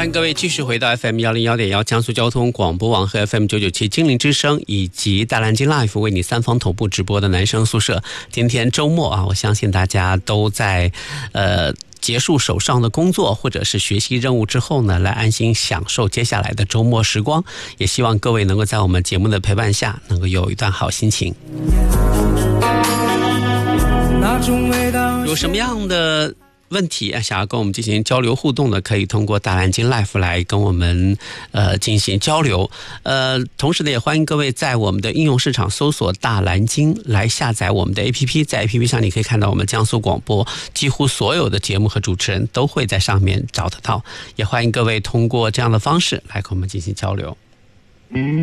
欢迎各位继续回到 FM101.1 江苏交通广播网和 FM997 精灵之声以及大蓝鲸 Life 为你三方同步直播的男生宿舍。今天周末啊，我相信大家都在结束手上的工作或者是学习任务之后呢，来安心享受接下来的周末时光。也希望各位能够在我们节目的陪伴下，能够有一段好心情。有什么样的问题想要跟我们进行交流互动的，可以通过大蓝鲸 Life 来跟我们进行交流。同时呢，也欢迎各位在我们的应用市场搜索大蓝鲸来下载我们的 APP， 在 APP 上你可以看到我们江苏广播几乎所有的节目和主持人都会在上面找得到。也欢迎各位通过这样的方式来跟我们进行交流。